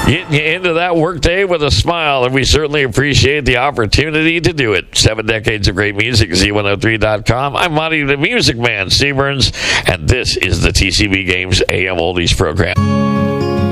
Getting you into that workday with a smile, and we certainly appreciate the opportunity to do it. 7 decades of great music, Z103.com. I'm Monty the Music Man, Steve Burns, and this is the TCB Games AM Oldies program.